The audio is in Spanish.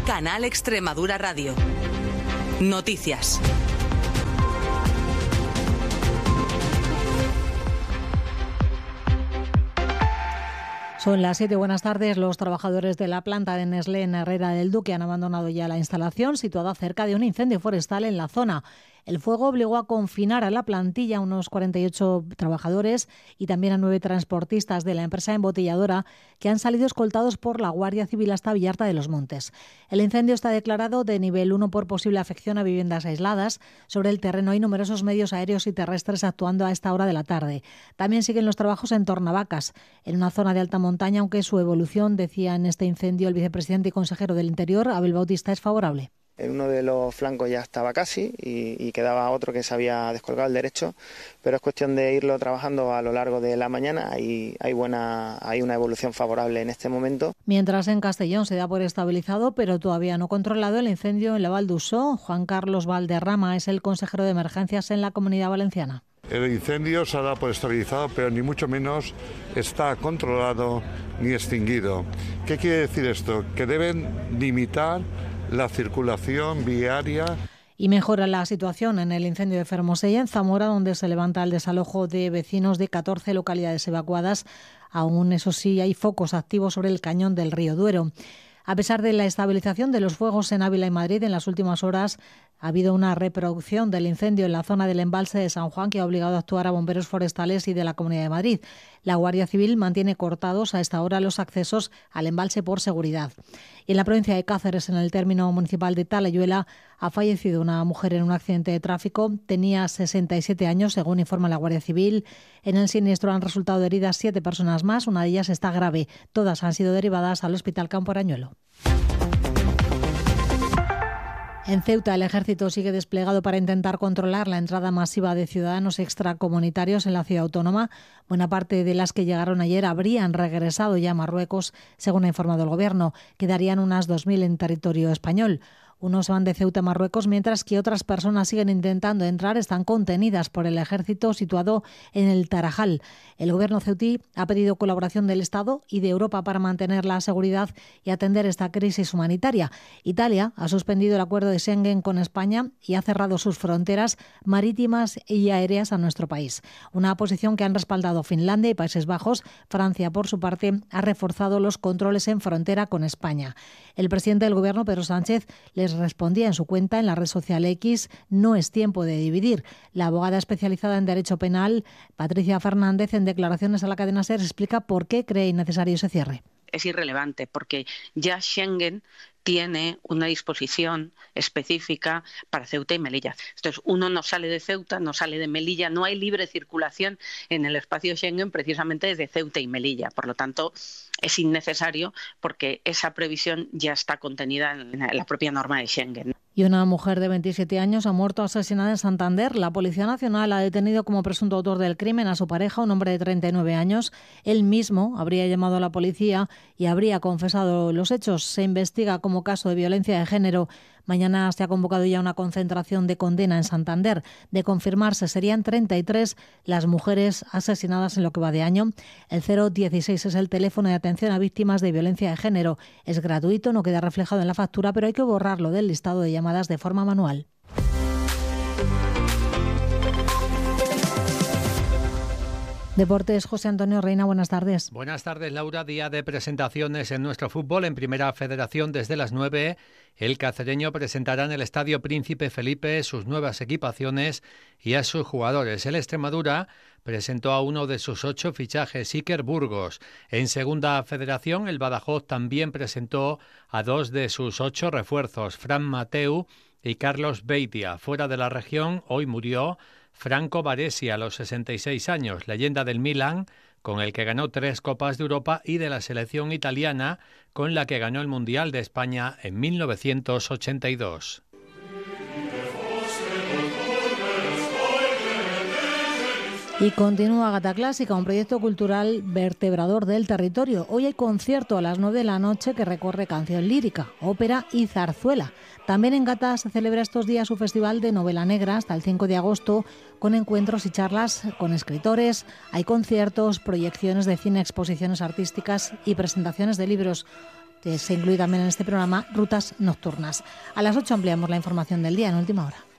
Canal Extremadura Radio. Noticias. Son las 7. Buenas tardes. Los trabajadores de la planta de Nestlé en Herrera del Duque han abandonado ya la instalación situada cerca de un incendio forestal en la zona. El fuego obligó a confinar a la plantilla a unos 48 trabajadores y también a 9 transportistas de la empresa embotelladora que han salido escoltados por la Guardia Civil hasta Villarta de los Montes. El incendio está declarado de nivel 1 por posible afección a viviendas aisladas. Sobre el terreno hay numerosos medios aéreos y terrestres actuando a esta hora de la tarde. También siguen los trabajos en Tornavacas, en una zona de alta montaña, aunque su evolución, decía en este incendio el vicepresidente y consejero del Interior, Abel Bautista, es favorable. En uno de los flancos ya estaba casi y quedaba otro que se había descolgado el derecho, pero es cuestión de irlo trabajando a lo largo de la mañana y hay una evolución favorable en este momento. Mientras en Castellón se da por estabilizado, pero todavía no controlado, el incendio en la Val d'Usó. Juan Carlos Valderrama es el consejero de emergencias en la Comunidad Valenciana. El incendio se ha dado por estabilizado, pero ni mucho menos está controlado ni extinguido. ¿Qué quiere decir esto? Que deben limitar la circulación viaria. Y mejora la situación en el incendio de Fermosella, en Zamora, donde se levanta el desalojo de vecinos de 14 localidades evacuadas. Aún, eso sí, hay focos activos sobre el cañón del río Duero. A pesar de la estabilización de los fuegos en Ávila y Madrid, en las últimas horas ha habido una reproducción del incendio en la zona del embalse de San Juan que ha obligado a actuar a bomberos forestales y de la Comunidad de Madrid. La Guardia Civil mantiene cortados a esta hora los accesos al embalse por seguridad. Y en la provincia de Cáceres, en el término municipal de Talayuela, ha fallecido una mujer en un accidente de tráfico. Tenía 67 años, según informa la Guardia Civil. En el siniestro han resultado heridas 7 personas más. Una de ellas está grave. Todas han sido derivadas al Hospital Campo Arañuelo. En Ceuta, el ejército sigue desplegado para intentar controlar la entrada masiva de ciudadanos extracomunitarios en la ciudad autónoma. Buena parte de las que llegaron ayer habrían regresado ya a Marruecos, según ha informado el Gobierno. Quedarían unas 2.000 en territorio español. Unos van de Ceuta a Marruecos, mientras que otras personas siguen intentando entrar. Están contenidas por el ejército situado en el Tarajal. El gobierno ceutí ha pedido colaboración del Estado y de Europa para mantener la seguridad y atender esta crisis humanitaria. Italia ha suspendido el acuerdo de Schengen con España y ha cerrado sus fronteras marítimas y aéreas a nuestro país. Una posición que han respaldado Finlandia y Países Bajos. Francia, por su parte, ha reforzado los controles en frontera con España. El presidente del gobierno, Pedro Sánchez, les respondía en su cuenta en la red social X: no es tiempo de dividir. La abogada especializada en derecho penal, Patricia Fernández, en declaraciones a la cadena SER, explica por qué cree innecesario ese cierre. Es irrelevante porque ya Schengen tiene una disposición específica para Ceuta y Melilla. Entonces, uno no sale de Ceuta, no sale de Melilla, no hay libre circulación en el espacio Schengen precisamente desde Ceuta y Melilla. Por lo tanto, es innecesario porque esa previsión ya está contenida en la propia norma de Schengen. Y una mujer de 27 años ha muerto asesinada en Santander. La Policía Nacional ha detenido como presunto autor del crimen a su pareja, un hombre de 39 años. Él mismo habría llamado a la policía y habría confesado los hechos. Se investiga como caso de violencia de género. Mañana se ha convocado ya una concentración de condena en Santander. De confirmarse, serían 33 las mujeres asesinadas en lo que va de año. El 016 es el teléfono de atención a víctimas de violencia de género. Es gratuito, no queda reflejado en la factura, pero hay que borrarlo del listado de llamadas de forma manual. Deportes, José Antonio Reina, buenas tardes. Buenas tardes, Laura. Día de presentaciones en nuestro fútbol. En Primera Federación, desde las 9, el cacereño presentará en el Estadio Príncipe Felipe sus nuevas equipaciones y a sus jugadores. El Extremadura presentó a uno de sus 8 fichajes, Iker Burgos. En Segunda Federación, el Badajoz también presentó a 2 de sus 8 refuerzos, Fran Mateu y Carlos Beitia. Fuera de la región, hoy murió Franco Baresi a los 66 años, leyenda del Milan, con el que ganó 3 Copas de Europa, y de la selección italiana, con la que ganó el Mundial de España en 1982. Y continúa Gata Clásica, un proyecto cultural vertebrador del territorio. Hoy hay concierto a las 9 de la noche que recorre canción lírica, ópera y zarzuela. También en Gata se celebra estos días su festival de novela negra hasta el 5 de agosto, con encuentros y charlas con escritores. Hay conciertos, proyecciones de cine, exposiciones artísticas y presentaciones de libros. Se incluye también en este programa rutas nocturnas. A las 8 ampliamos la información del día en Última Hora.